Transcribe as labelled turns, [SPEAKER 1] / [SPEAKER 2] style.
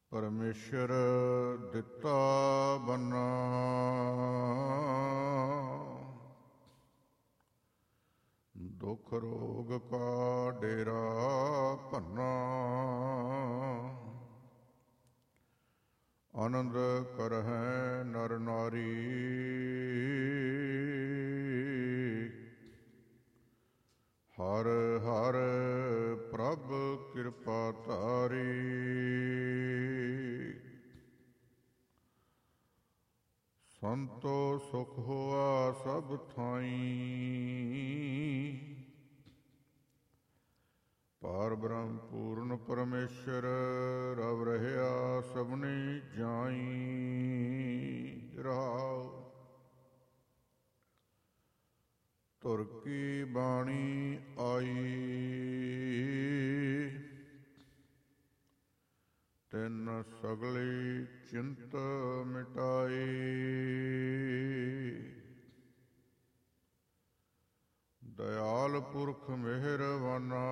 [SPEAKER 1] ਪਰਮੇਸ਼ਰ ਦਿੱਤਾ ਬੰਨਾ, ਦੁੱਖ ਰੋਗ ਕਾ ਡੇਰਾ ਭੰਨਾ। ਆਨੰਦ ਕਰਹਿ ਨਰ ਨਾਰੀ, ਹਰ ਹਰ ਪ੍ਰਭ ਕਿਰਪਾ ਧਾਰੀ। ਸੰਤੋ ਸੁਖ ਹੋਆ ਸਭ ਥਾਈ, ਪਾਰ ਬ੍ਰਹਮ ਪੂਰਨ ਪਰਮੇਸ਼ਰ ਰਵ ਰਹਿਆ ਸਭਨੀ ਜਾਈ। ਰਹਾਉ ਧੁਰ ਕੀ ਬਾਣੀ ਆਈ, ਤਿਨ ਸਗਲੀ ਚਿੰਤ ਮਿਟਾਈ। ਦਇਆਲ ਪੁਰਖ ਮਿਹਰਬਾਨਾ,